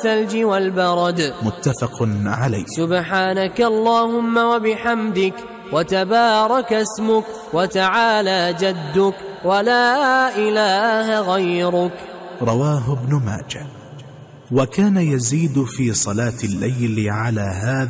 والثلج والبرد. متفق عليه. سبحانك اللهم وبحمدك، وتبارك اسمك، وتعالى جدك، ولا إله غيرك. رواه ابن ماجه. وكان يزيد في صلاة الليل على هذا